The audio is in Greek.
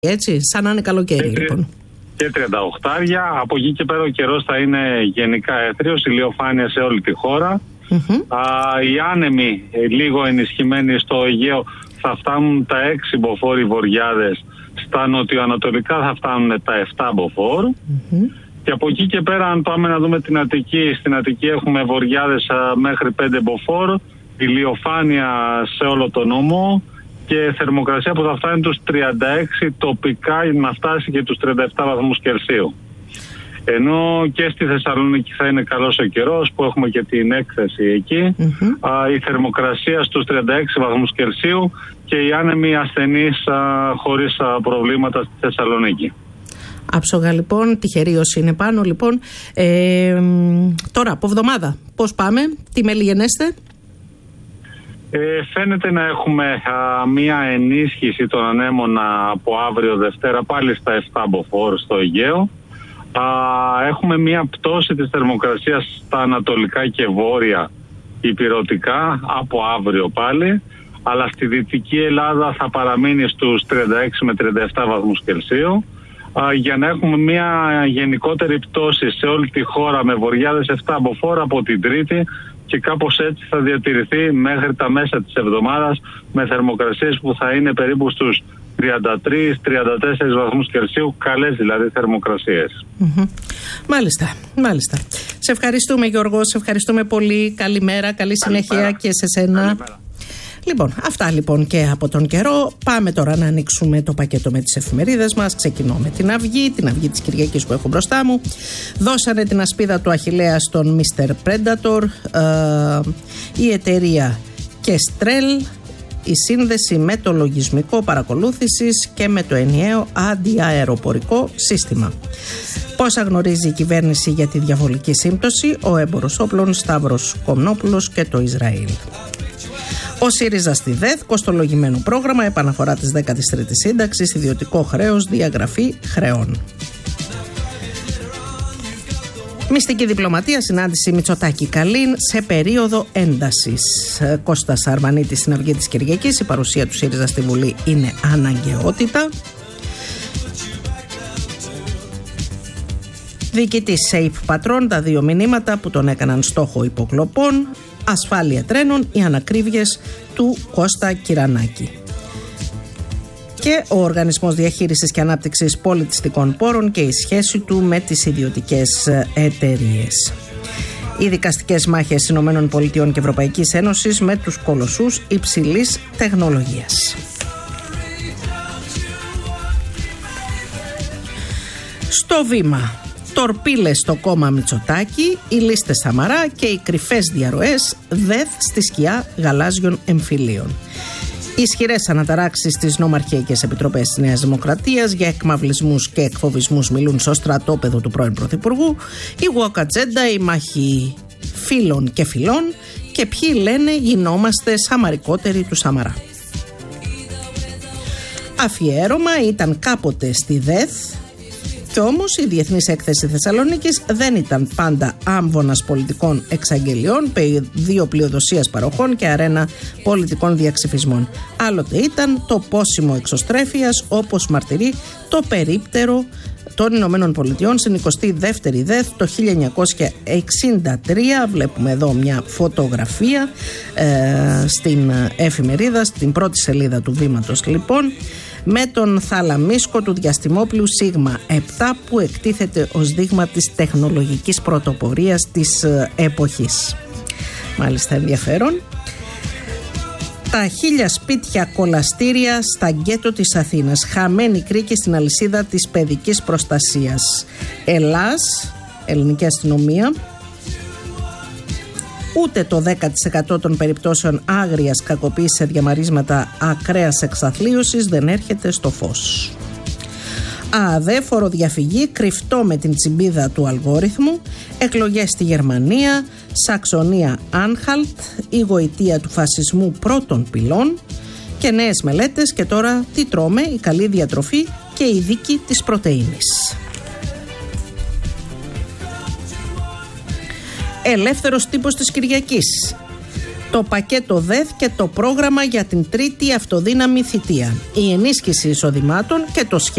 Έτσι, σαν να είναι καλοκαίρι λοιπόν. Και 38. Από εκεί και πέρα ο καιρός θα είναι γενικά έθριος, ηλιοφάνεια σε όλη τη χώρα. Οι άνεμοι λίγο ενισχυμένοι στο Αιγαίο θα φτάνουν τα 6 μποφόρ βοριάδες. Στα νοτιοανατολικά θα φτάνουν τα 7 μποφόρ. Και από εκεί και πέρα, αν πάμε να δούμε την Αττική, στην Αττική έχουμε βοριάδες μέχρι 5 μποφόρ, ηλιοφάνεια σε όλο το νόμο και θερμοκρασία που θα φτάνει τους 36, τοπικά να φτάσει και τους 37 βαθμούς Κελσίου. Ενώ και στη Θεσσαλονίκη θα είναι καλός ο καιρός, που έχουμε και την έκθεση εκεί, η θερμοκρασία στους 36 βαθμούς Κελσίου και οι άνεμοι ασθενείς χωρίς προβλήματα στη Θεσσαλονίκη. Άψογα λοιπόν, τυχεροί όσοι είναι πάνω λοιπόν. Τώρα από εβδομάδα πώς πάμε, τι μελιγενέστε? Φαίνεται να έχουμε μία ενίσχυση των ανέμων από αύριο Δευτέρα πάλι στα 7 μποφόρ στο Αιγαίο. Έχουμε μία πτώση της θερμοκρασίας στα ανατολικά και βόρεια ηπειρωτικά από αύριο πάλι, αλλά στη Δυτική Ελλάδα θα παραμείνει στους 36 με 37 βαθμούς Κελσίου, για να έχουμε μία γενικότερη πτώση σε όλη τη χώρα με βοριάδες 7 μποφόρ από την Τρίτη, και κάπως έτσι θα διατηρηθεί μέχρι τα μέσα της εβδομάδας με θερμοκρασίες που θα είναι περίπου στους 33-34 βαθμούς Κελσίου, καλές δηλαδή θερμοκρασίες. Μάλιστα. Σε ευχαριστούμε Γιώργο, σε ευχαριστούμε πολύ. Καλημέρα, καλή συνέχεια και σε σένα. Καλημέρα. Λοιπόν, αυτά λοιπόν και από τον καιρό. Πάμε τώρα να ανοίξουμε το πακέτο με τις εφημερίδες μας. Ξεκινώ με την Αυγή της Κυριακής που έχω μπροστά μου. Δώσανε την ασπίδα του Αχιλλέα στον Mr. Predator, η εταιρεία Kestrel, η σύνδεση με το λογισμικό παρακολούθησης και με το ενιαίο αντιαεροπορικό σύστημα. Πόσα γνωρίζει η κυβέρνηση για τη διαβολική σύμπτωση, ο έμπορος όπλων Σταύρος Κομνόπουλος και το Ισραήλ. Ο ΣΥΡΙΖΑ στη ΔΕΘ, κοστολογημένο πρόγραμμα, επαναφορά της 13ης σύνταξης, ιδιωτικό χρέος, διαγραφή χρεών. Μυστική διπλωματία, συνάντηση Μητσοτάκη-Καλίν σε περίοδο έντασης. Κώστας Αρβανίτης στην Αυγή της Κυριακής, η παρουσία του ΣΥΡΙΖΑ στη Βουλή είναι αναγκαιότητα. Διοικητής ΣΕΙΠ Πατρών, τα 2 μηνύματα που τον έκαναν στόχο υποκλοπών. Ασφάλεια τρένων, οι ανακρίβειες του Κώστα Κυρανάκη. Και ο Οργανισμός Διαχείρισης και Ανάπτυξης Πολιτιστικών Πόρων και η σχέση του με τις ιδιωτικές εταιρείες. Οι δικαστικές μάχες ΗΠΑ και Ευρωπαϊκής Ένωσης με τους κολοσσούς υψηλής τεχνολογίας. Στο βήμα. Τορπίλες στο κόμμα Μητσοτάκη, οι λίστες Σαμαρά και οι κρυφές διαρροές ΔΕΘ στη σκιά γαλάζιων εμφυλίων. Ισχυρές αναταράξεις στις νομαρχιακές επιτροπές της Νέας Δημοκρατίας για εκμαυλισμούς και εκφοβισμούς μιλούν στο στρατόπεδο του πρώην Πρωθυπουργού, η γουοκατζέντα, η μάχη φίλων και φιλών και ποιοι λένε γινόμαστε σαμαρικότεροι του Σαμαρά. Αφιέρωμα ήταν κάποτε στη ΔΕΘ. Κι όμως η Διεθνής Έκθεση Θεσσαλονίκης δεν ήταν πάντα άμβονας πολιτικών εξαγγελιών, πεδίο πλειοδοσίας παροχών και αρένα πολιτικών διαξυφισμών. Άλλοτε ήταν το πόσιμο εξωστρέφειας, όπως μαρτυρεί το περίπτερο των Ηνωμένων Πολιτειών στην 22η ΔΕΘ το 1963. Βλέπουμε εδώ μια φωτογραφία στην εφημερίδα, στην πρώτη σελίδα του Βήματος λοιπόν, με τον θαλαμίσκο του διαστημόπλου Σίγμα 7 που εκτίθεται ως δείγμα της τεχνολογικής πρωτοπορίας της εποχής. Μάλιστα ενδιαφέρον. Τα 1000 σπίτια κολαστήρια στα γκέτο της Αθήνας. Χαμένη κρίκη στην αλυσίδα της παιδικής προστασίας. Ελλάς, ελληνική αστυνομία. Ούτε το 10% των περιπτώσεων άγριας κακοποίησης σε διαμαρίσματα ακραίας εξαθλίωσης δεν έρχεται στο φως. Αδέφορο διαφυγή κρυφτό με την τσιμπίδα του αλγόριθμου. Εκλογές στη Γερμανία. Σαξονία Άνχαλτ. Η γοητεία του φασισμού πρώτων πυλών. Και νέες μελέτες. Και τώρα τι τρώμε, η καλή διατροφή και η δίκη της πρωτεΐνης. Ελεύθερος τύπος της Κυριακής. Το πακέτο ΔΕΘ και το πρόγραμμα για την τρίτη αυτοδύναμη θητεία. Η ενίσχυση εισοδημάτων και το σχέδιο